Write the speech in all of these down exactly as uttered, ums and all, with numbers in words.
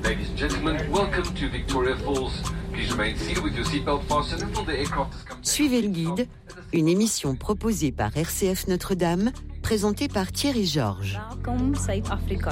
Ladies and gentlemen, welcome to Victoria Falls. Please remain seated with your seatbelt fastened until the aircraft has come. Suivez le guide, une émission proposée par R C F Notre-Dame, présentée par Thierry Georges. Welcome South Africa.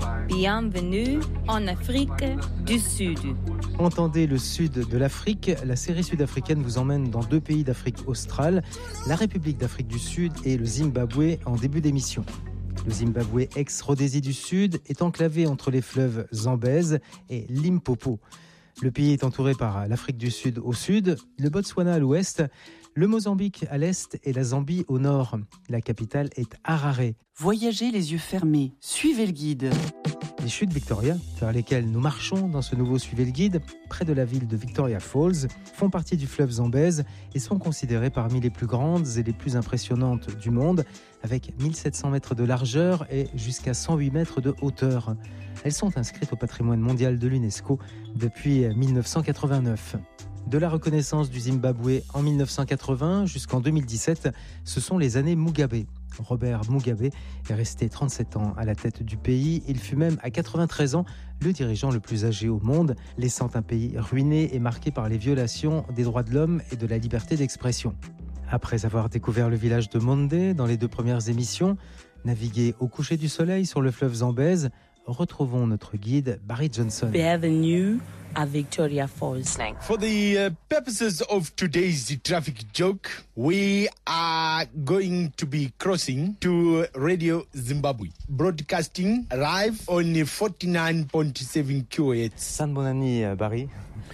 Bienvenue en Afrique du Sud. Entendez le sud de l'Afrique. La série sud-africaine vous emmène dans deux pays d'Afrique australe, la République d'Afrique du Sud et le Zimbabwe en début d'émission. Le Zimbabwe, ex-Rhodésie du Sud, est enclavé entre les fleuves Zambèze et Limpopo. Le pays est entouré par l'Afrique du Sud au sud, le Botswana à l'ouest, le Mozambique à l'est et la Zambie au nord. La capitale est Harare. Voyagez les yeux fermés, suivez le guide. Les chutes Victoria, vers lesquelles nous marchons dans ce nouveau Suivez le guide, près de la ville de Victoria Falls, font partie du fleuve Zambèze et sont considérées parmi les plus grandes et les plus impressionnantes du monde, avec mille sept cents mètres de largeur et jusqu'à cent huit mètres de hauteur. Elles sont inscrites au patrimoine mondial de l'UNESCO depuis mille neuf cent quatre-vingt-neuf. De la reconnaissance du Zimbabwe en mille neuf cent quatre-vingts jusqu'en deux mille dix-sept, ce sont les années Mugabe. Robert Mugabe est resté trente-sept ans à la tête du pays. Il fut même à quatre-vingt-treize ans le dirigeant le plus âgé au monde, laissant un pays ruiné et marqué par les violations des droits de l'homme et de la liberté d'expression. Après avoir découvert le village de Monde dans les deux premières émissions, navigué au coucher du soleil sur le fleuve Zambèze, retrouvons notre guide Barry Johnson. Bienvenue à Victoria Falls. For the uh, purposes of today's traffic joke, we are going to be crossing to Radio Zimbabwe, broadcasting live on forty-nine point seven kilohertz. San Bonani, Barry.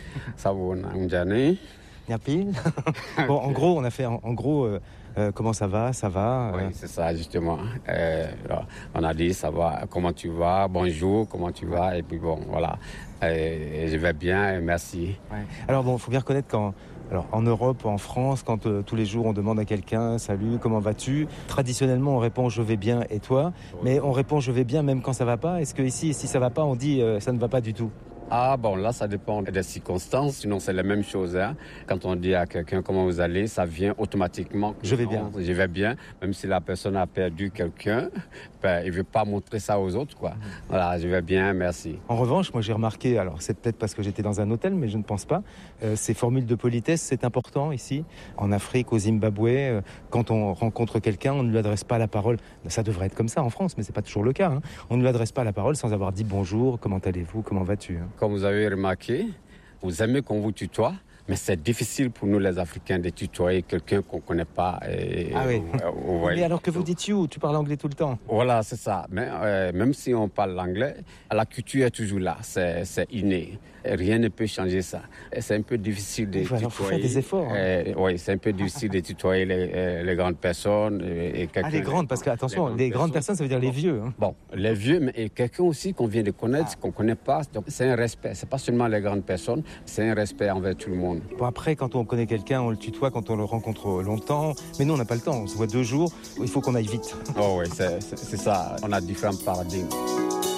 Sabona Njane. Yapi. Bon, en gros, on a fait en, en gros. Euh, Euh, comment ça va, ça va Oui, c'est ça, justement. Euh, on a dit, ça va, comment tu vas, bonjour, comment tu vas, et puis bon, voilà. Euh, je vais bien, et merci. Ouais. Alors bon, il faut bien reconnaître qu'en alors, en Europe, en France, quand euh, tous les jours on demande à quelqu'un « Salut, comment vas-tu ?» Traditionnellement, on répond « Je vais bien, et toi ?» Mais on répond « Je vais bien » même quand ça va pas. Est-ce que ici, si ça va pas, on dit euh, « Ça ne va pas du tout » ? Ah bon, là, ça dépend des circonstances. Sinon, c'est la même chose. Hein. Quand on dit à quelqu'un comment vous allez, ça vient automatiquement. Je vais bien. Je vais bien. Même si la personne a perdu quelqu'un, ben, il ne veut pas montrer ça aux autres, quoi. Voilà, je vais bien, merci. En revanche, moi, j'ai remarqué, alors c'est peut-être parce que j'étais dans un hôtel, mais je ne pense pas, euh, ces formules de politesse, c'est important ici. En Afrique, au Zimbabwe, euh, quand on rencontre quelqu'un, on ne lui adresse pas la parole. Ça devrait être comme ça en France, mais c'est pas toujours le cas. Hein. On ne lui adresse pas la parole sans avoir dit bonjour, comment allez-vous, comment vas-tu hein. Comme vous avez remarqué, vous aimez qu'on vous tutoie, mais c'est difficile pour nous les Africains de tutoyer quelqu'un qu'on ne connaît pas. Et, ah oui. euh, ouais. Mais alors que vous dites you, tu parles anglais tout le temps. Voilà, c'est ça. Mais euh, même si on parle l'anglais, la culture est toujours là, c'est, c'est inné. Rien ne peut changer ça. Et c'est un peu difficile de tutoyer. Il faut faire des efforts. Hein. Euh, oui, c'est un peu difficile de tutoyer les, euh, les grandes personnes. Et, et ah, les grandes, parce que attention, les grandes, les grandes personnes, ça veut dire les vieux. Hein. Bon, les vieux, mais et quelqu'un aussi qu'on vient de connaître, ah. qu'on ne connaît pas. Donc, c'est un respect. C'est pas seulement les grandes personnes, c'est un respect envers tout le monde. Bon, après, quand on connaît quelqu'un, on le tutoie quand on le rencontre longtemps. Mais nous, on n'a pas le temps. On se voit deux jours. Il faut qu'on aille vite. Oh oui, c'est, c'est, c'est ça. On a différents paradigmes.